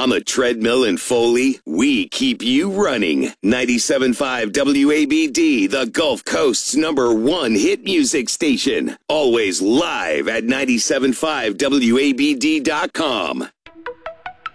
On the treadmill in Foley, we keep you running. 97.5 WABD, the Gulf Coast's #1 hit music station. Always live at 97.5WABD.com.